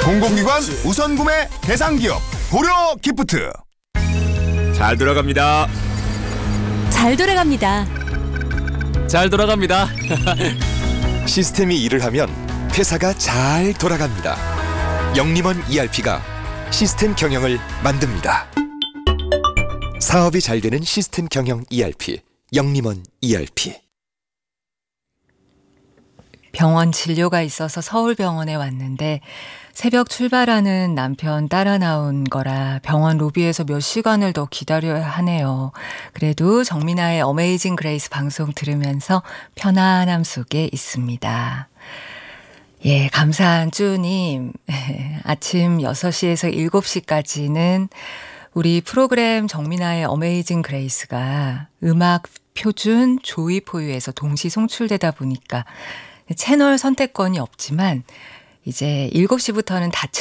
공공기관 우선 구매 대상 기업 고려 기프트. 잘 돌아갑니다. 잘 돌아갑니다. 잘 돌아갑니다. 시스템이 일을 하면 회사가 잘 돌아갑니다. 영림원 ERP가 시스템 경영을 만듭니다. 사업이 잘 되는 시스템 경영 ERP, 영림원 ERP. 병원 진료가 있어서 서울병원에 왔는데 새벽 출발하는 남편 따라 나온 거라 병원 로비에서 몇 시간을 더 기다려야 하네요. 그래도 정민아의 어메이징 그레이스 방송 들으면서 편안함 속에 있습니다. 예, 감사한 쭈님. 아침 6시에서 7시까지는 우리 프로그램 정민아의 어메이징 그레이스가 음악 표준 조이포유에서 동시 송출되다 보니까 채널 선택권이 없지만 이제 7시부터는 다